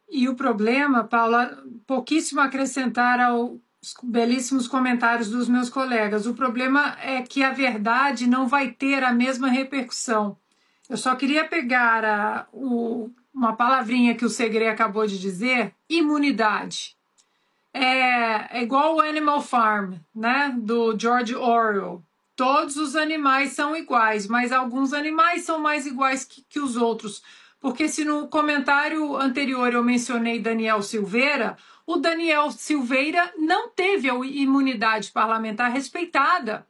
E o problema, Paula, pouquíssimo acrescentar aos belíssimos comentários dos meus colegas. O problema é que a verdade não vai ter a mesma repercussão. Eu só queria pegar uma palavrinha que o Segre acabou de dizer, imunidade. É igual o Animal Farm, né, do George Orwell. Todos os animais são iguais, mas alguns animais são mais iguais que os outros. Porque se no comentário anterior eu mencionei Daniel Silveira, o Daniel Silveira não teve a imunidade parlamentar respeitada.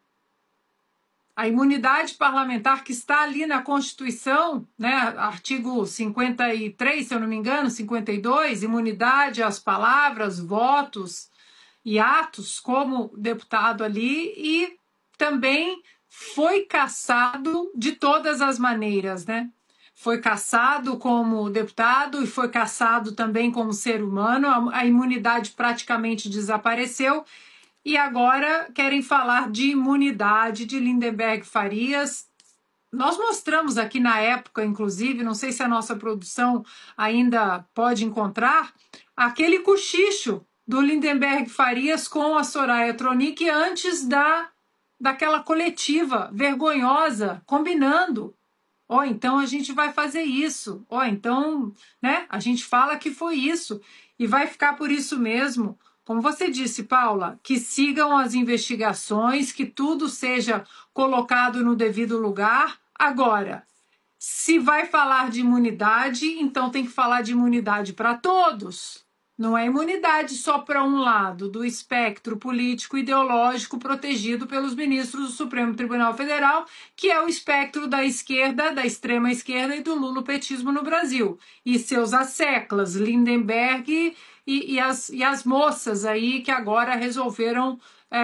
A imunidade parlamentar que está ali na Constituição, né, artigo 53, se eu não me engano, 52, imunidade às palavras, votos e atos como deputado ali, e também foi cassado de todas as maneiras, né? Foi cassado como deputado e foi cassado também como ser humano, a imunidade praticamente desapareceu. E agora querem falar de imunidade de Lindenberg Farias. Nós mostramos aqui na época, inclusive, não sei se a nossa produção ainda pode encontrar, aquele cochicho do Lindenberg Farias com a Soraya Tronic antes daquela coletiva vergonhosa, combinando. Então a gente vai fazer isso. Então, né, a gente fala que foi isso. E vai ficar por isso mesmo. Como você disse, Paula, que sigam as investigações, que tudo seja colocado no devido lugar. Agora, se vai falar de imunidade, então tem que falar de imunidade para todos. Não é imunidade só para um lado do espectro político ideológico protegido pelos ministros do Supremo Tribunal Federal, que é o espectro da esquerda, da extrema esquerda e do lulopetismo no Brasil. E seus asseclas, Lindenberg e as moças aí que agora resolveram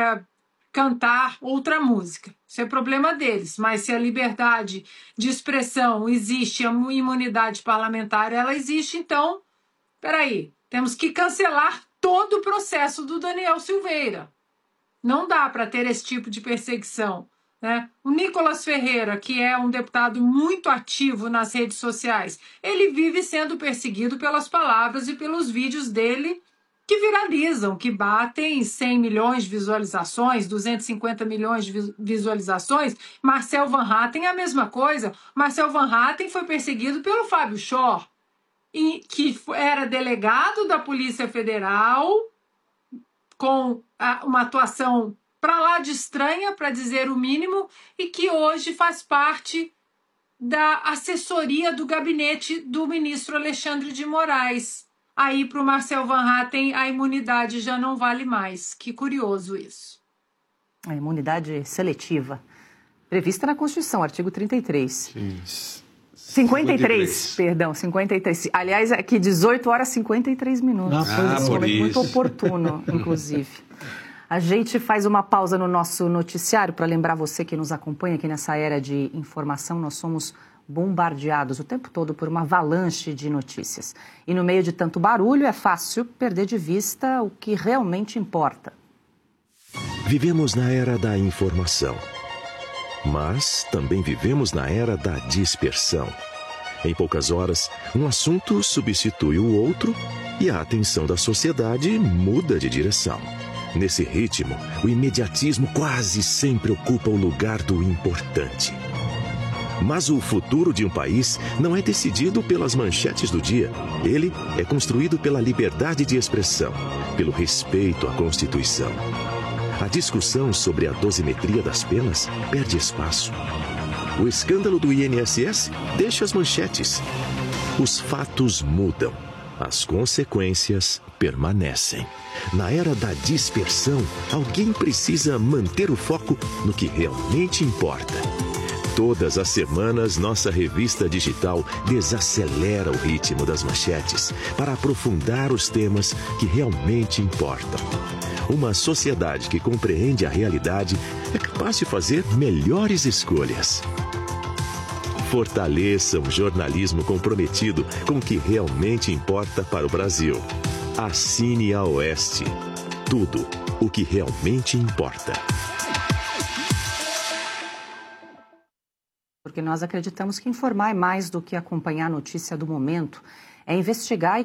cantar outra música. Isso é problema deles, mas se a liberdade de expressão existe, a imunidade parlamentar ela existe, então, peraí, temos que cancelar todo o processo do Daniel Silveira. Não dá para ter esse tipo de perseguição, né? O Nicolas Ferreira, que é um deputado muito ativo nas redes sociais, ele vive sendo perseguido pelas palavras e pelos vídeos dele que viralizam, que batem 100 milhões de visualizações, 250 milhões de visualizações. Marcel Van Hatten é a mesma coisa. Marcel Van Hatten foi perseguido pelo Fábio Schor, que era delegado da Polícia Federal, com uma atuação para lá de estranha, para dizer o mínimo, e que hoje faz parte da assessoria do gabinete do ministro Alexandre de Moraes. Aí, para o Marcel Van Hatten, a imunidade já não vale mais. Que curioso isso. A imunidade seletiva, prevista na Constituição, artigo 33. Isso. 53, perdão, 53. Aliás, aqui 18 horas e 53 minutos. Foi um momento muito oportuno, inclusive. A gente faz uma pausa no nosso noticiário para lembrar você que nos acompanha aqui nessa era de informação. Nós somos bombardeados o tempo todo por uma avalanche de notícias. E no meio de tanto barulho é fácil perder de vista o que realmente importa. Vivemos na era da informação. Mas também vivemos na era da dispersão. Em poucas horas, um assunto substitui o outro e a atenção da sociedade muda de direção. Nesse ritmo, o imediatismo quase sempre ocupa o lugar do importante. Mas o futuro de um país não é decidido pelas manchetes do dia. Ele é construído pela liberdade de expressão, pelo respeito à Constituição. A discussão sobre a dosimetria das penas perde espaço. O escândalo do INSS deixa as manchetes. Os fatos mudam. As consequências permanecem. Na era da dispersão, alguém precisa manter o foco no que realmente importa. Todas as semanas, nossa revista digital desacelera o ritmo das manchetes para aprofundar os temas que realmente importam. Uma sociedade que compreende a realidade é capaz de fazer melhores escolhas. Fortaleça um jornalismo comprometido com o que realmente importa para o Brasil. Assine a Oeste. Tudo o que realmente importa. Porque nós acreditamos que informar é mais do que acompanhar a notícia do momento. É investigar e